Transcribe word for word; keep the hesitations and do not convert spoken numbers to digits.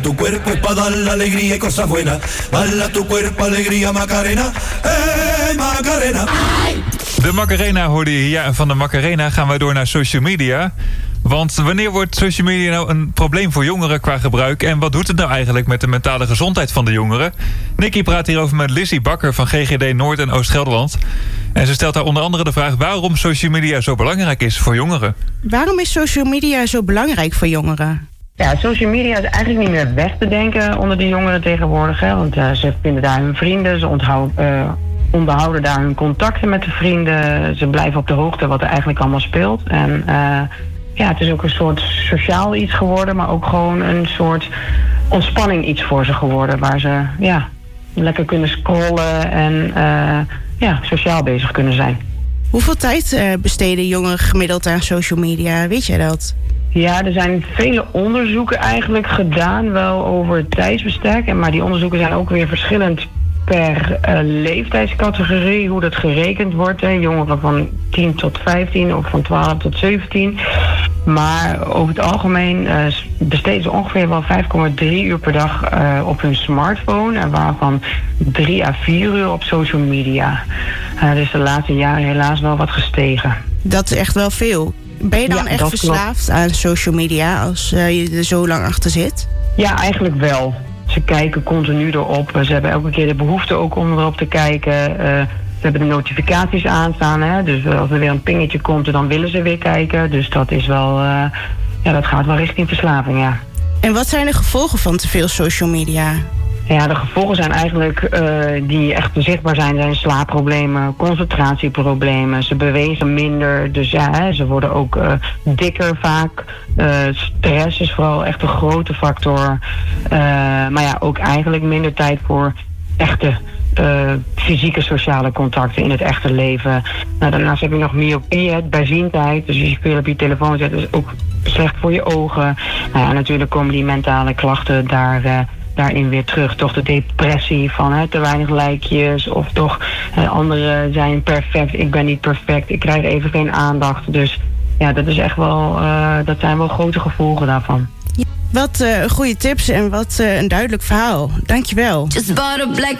tu cuerpo es pa' dar la alegría y cosas buenas. Baila tu cuerpo, alegría, Macarena. Hey, Macarena. De Macarena hoorde je hier. Ja, en van de Macarena gaan wij door naar social media. Want wanneer wordt social media nou een probleem voor jongeren qua gebruik? En wat doet het nou eigenlijk met de mentale gezondheid van de jongeren? Nicky praat hierover met Lizzie Bakker van G G D Noord- en Oost-Gelderland. En ze stelt daar onder andere de vraag waarom social media zo belangrijk is voor jongeren. Waarom is social media zo belangrijk voor jongeren? Ja, social media is eigenlijk niet meer weg te denken onder de jongeren tegenwoordig. Hè? Want uh, ze vinden daar hun vrienden, ze onthouden... Uh, onderhouden daar hun contacten met de vrienden. Ze blijven op de hoogte wat er eigenlijk allemaal speelt. En uh, ja, het is ook een soort sociaal iets geworden, maar ook gewoon een soort ontspanning iets voor ze geworden. Waar ze ja, lekker kunnen scrollen en uh, ja, sociaal bezig kunnen zijn. Hoeveel tijd uh, besteden jongeren gemiddeld aan social media? Weet jij dat? Ja, er zijn vele onderzoeken eigenlijk gedaan, wel over het tijdsbestek. En maar die onderzoeken zijn ook weer verschillend per uh, leeftijdscategorie, hoe dat gerekend wordt. Hè. Jongeren van tien tot vijftien of van twaalf tot zeventien. Maar over het algemeen uh, besteden ze ongeveer wel vijf komma drie uur per dag uh, op hun smartphone. En waarvan drie à vier uur op social media. Uh, dus de laatste jaren helaas wel wat gestegen. Dat is echt wel veel. Ben je dan ja, echt verslaafd klopt. aan social media als uh, je er zo lang achter zit? Ja, eigenlijk wel. Ze kijken continu erop. Ze hebben elke keer de behoefte ook om erop te kijken. Uh, ze hebben de notificaties aanstaan. Hè? Dus als er weer een pingetje komt, dan willen ze weer kijken. Dus dat is wel, uh, ja, dat gaat wel richting verslaving, ja. En wat zijn de gevolgen van te veel social media? Ja, de gevolgen zijn eigenlijk uh, die echt zichtbaar zijn, zijn slaapproblemen, concentratieproblemen. Ze bewegen minder, dus ja, hè, ze worden ook uh, dikker vaak. Uh, stress is vooral echt een grote factor. Uh, maar ja, ook eigenlijk minder tijd voor echte uh, fysieke sociale contacten in het echte leven. Nou, daarnaast heb je nog myopie, het bijziendheid. Dus als je veel op je telefoon zet, is ook slecht voor je ogen. Nou ja, natuurlijk komen die mentale klachten daar... Uh, daarin weer terug. Toch de depressie van hè, te weinig lijkjes of toch hè, anderen zijn perfect, ik ben niet perfect, ik krijg even geen aandacht. Dus ja, dat is echt wel, uh, dat zijn wel grote gevolgen daarvan. Wat uh, goede tips en wat uh, een duidelijk verhaal. Dankjewel. Just bought a black